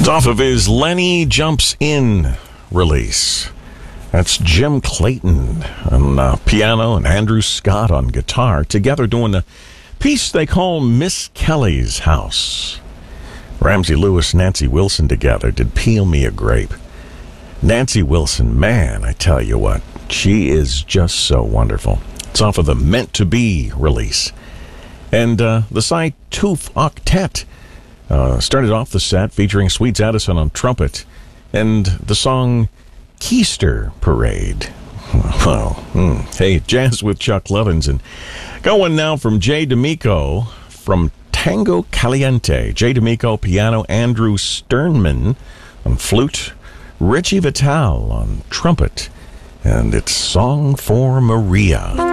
Off of his Lenny Jumps In release. That's Jim Clayton on piano and Andrew Scott on guitar, together doing a piece they call Miss Kelly's House. Ramsey Lewis, Nancy Wilson together did Peel Me a Grape. Nancy Wilson, man, I tell you what, she is just so wonderful. It's off of the Meant to Be release. And the Cy Tooth Octet started off the set featuring Sweets Addison on trumpet and the song Keister Parade. Well, hey, jazz with Chuck Lovins. And going now from Jay D'Amico from Tango Caliente. Jay D'Amico, piano, Andrew Sternman on flute, Richie Vital on trumpet, and it's Song for Maria.